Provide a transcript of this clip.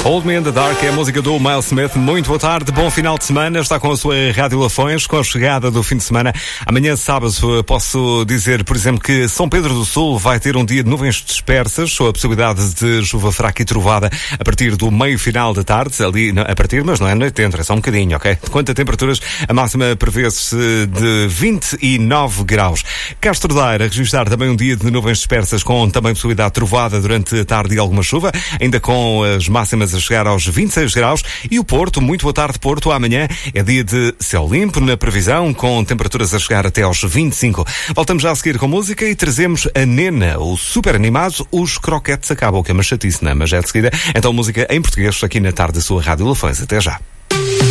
Hold Me in the Dark é a música do Miles Smith. Muito boa tarde, bom final de semana. Está com a sua Rádio Lafões, com a chegada do fim de semana. Amanhã, sábado, posso dizer, por exemplo, que São Pedro do Sul vai ter um dia de nuvens dispersas, com a possibilidade de chuva fraca e trovada a partir do meio final da tarde, ali a partir, mas não é noite, entra, é só um bocadinho, ok? Quanto a temperaturas, a máxima prevê-se de 29 graus. Castro Daire a registrar também um dia de nuvens dispersas, com também possibilidade de trovada durante a tarde e alguma chuva, ainda com as máximas a chegar aos 26 graus. E o Porto, muito boa tarde Porto, amanhã é dia de céu limpo na previsão, com temperaturas a chegar até aos 25. Voltamos já a seguir com música e trazemos a Nena, o super animado, os croquetes acabam, que é uma chatice, não é? Mas é de seguida. Então música em português aqui na tarde da sua Rádio Lafões. Até já.